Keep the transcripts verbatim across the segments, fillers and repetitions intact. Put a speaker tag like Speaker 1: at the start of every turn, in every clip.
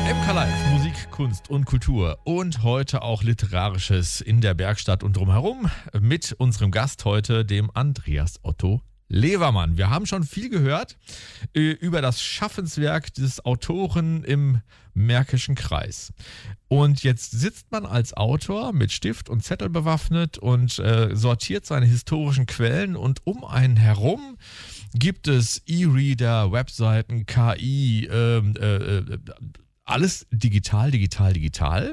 Speaker 1: M K Live, Musik, Kunst und Kultur und heute auch Literarisches in der Bergstadt und drumherum mit unserem Gast heute, dem Andreas Otto Levermann. Wir haben schon viel gehört äh, über das Schaffenswerk des Autoren im Märkischen Kreis. Und jetzt sitzt man als Autor mit Stift und Zettel bewaffnet und äh, sortiert seine historischen Quellen und um einen herum gibt es E-Reader, Webseiten, K I, äh, äh, alles digital, digital, digital.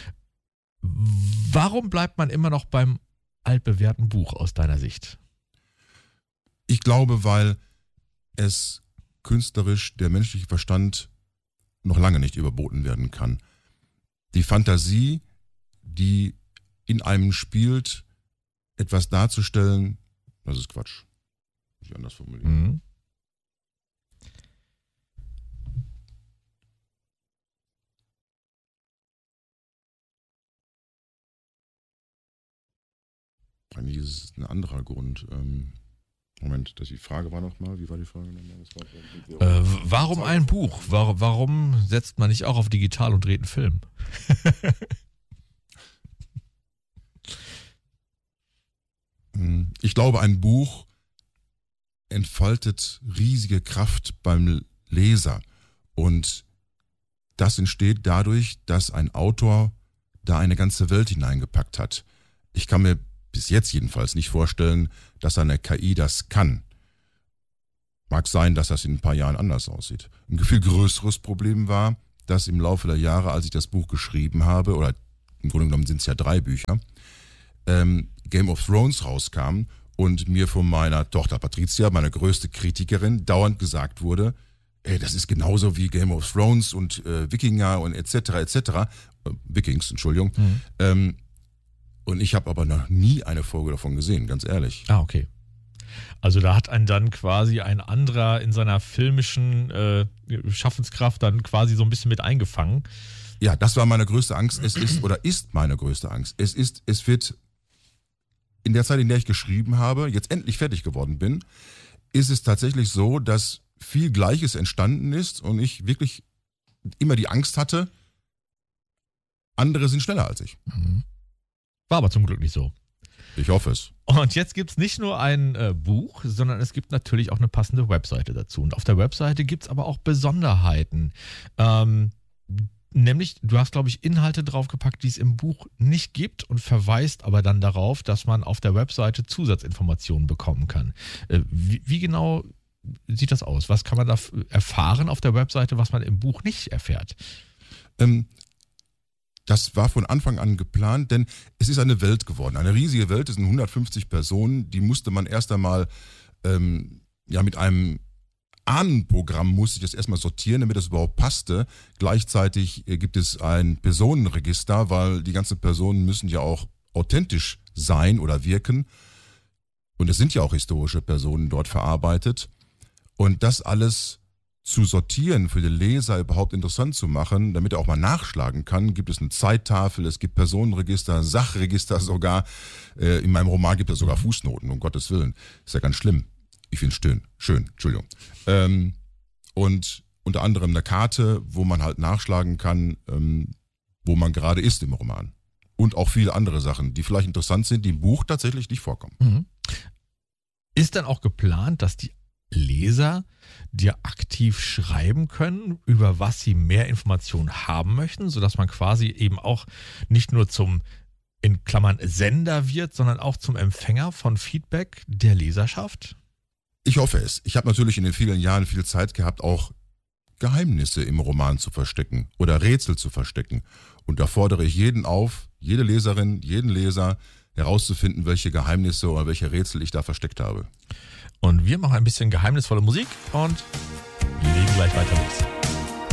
Speaker 1: Warum bleibt man immer noch beim altbewährten Buch aus deiner Sicht?
Speaker 2: Ich glaube, weil es künstlerisch der menschliche Verstand noch lange nicht überboten werden kann. Die Fantasie, die in einem spielt, etwas darzustellen, das ist Quatsch. Muss ich anders formulieren.
Speaker 1: Mhm.
Speaker 2: Eigentlich ist es ein anderer Grund. Ähm Moment, das die Frage war nochmal, wie war die Frage nochmal? Das war,
Speaker 1: äh, warum ein Buch? Warum, warum setzt man nicht auch auf digital und dreht einen Film?
Speaker 2: Ich glaube, ein Buch entfaltet riesige Kraft beim Leser und das entsteht dadurch, dass ein Autor da eine ganze Welt hineingepackt hat. Ich kann mir bis jetzt jedenfalls nicht vorstellen, dass eine K I das kann. Mag sein, dass das in ein paar Jahren anders aussieht. Ein viel größeres Problem war, dass im Laufe der Jahre, als ich das Buch geschrieben habe, oder im Grunde genommen sind es ja drei Bücher, ähm, Game of Thrones rauskam und mir von meiner Tochter Patricia, meine größte Kritikerin, dauernd gesagt wurde, ey, das ist genauso wie Game of Thrones und äh, Wikinger und et cetera et cetera. Äh, Vikings, Entschuldigung. Mhm. Ähm, Und ich habe aber noch nie eine Folge davon gesehen, ganz ehrlich.
Speaker 1: Ah, okay. Also da hat einen dann quasi ein anderer in seiner filmischen äh, Schaffenskraft dann quasi so ein bisschen mit eingefangen.
Speaker 2: Ja, das war meine größte Angst. Es ist oder ist meine größte Angst. Es ist, es wird in der Zeit, in der ich geschrieben habe, jetzt endlich fertig geworden bin, ist es tatsächlich so, dass viel Gleiches entstanden ist und ich wirklich immer die Angst hatte, andere sind schneller als ich.
Speaker 1: Mhm. War aber zum Glück nicht so.
Speaker 2: Ich hoffe es.
Speaker 1: Und jetzt gibt es nicht nur ein äh, Buch, sondern es gibt natürlich auch eine passende Webseite dazu. Und auf der Webseite gibt es aber auch Besonderheiten. Ähm, nämlich, du hast, glaube ich, Inhalte draufgepackt, die es im Buch nicht gibt und verweist aber dann darauf, dass man auf der Webseite Zusatzinformationen bekommen kann. Äh, wie, wie genau sieht das aus? Was kann man da erfahren auf der Webseite, was man im Buch nicht erfährt?
Speaker 2: Ähm, Das war von Anfang an geplant, denn es ist eine Welt geworden, eine riesige Welt, es sind hundertfünfzig Personen, die musste man erst einmal ähm, ja, mit einem Ahnenprogramm musste ich das erstmal sortieren, damit das überhaupt passte. Gleichzeitig äh, gibt es ein Personenregister, weil die ganzen Personen müssen ja auch authentisch sein oder wirken und es sind ja auch historische Personen dort verarbeitet und das alles zu sortieren, für den Leser überhaupt interessant zu machen, damit er auch mal nachschlagen kann, gibt es eine Zeittafel, es gibt Personenregister, Sachregister sogar. Äh, in meinem Roman gibt es sogar Fußnoten, um Gottes Willen. Ist ja ganz schlimm. Ich finde es schön, schön, Entschuldigung. Ähm, und unter anderem eine Karte, wo man halt nachschlagen kann, ähm, wo man gerade ist im Roman. Und auch viele andere Sachen, die vielleicht interessant sind, die im Buch tatsächlich nicht vorkommen.
Speaker 1: Mhm. Ist dann auch geplant, dass die Leser dir aktiv schreiben können, über was sie mehr Informationen haben möchten, sodass man quasi eben auch nicht nur zum, in Klammern, Sender wird, sondern auch zum Empfänger von Feedback der Leserschaft?
Speaker 2: Ich hoffe es. Ich habe natürlich in den vielen Jahren viel Zeit gehabt, auch Geheimnisse im Roman zu verstecken oder Rätsel zu verstecken. Und da fordere ich jeden auf, jede Leserin, jeden Leser, herauszufinden, welche Geheimnisse oder welche Rätsel ich da versteckt habe.
Speaker 1: Und wir machen ein bisschen geheimnisvolle Musik und legen gleich weiter los.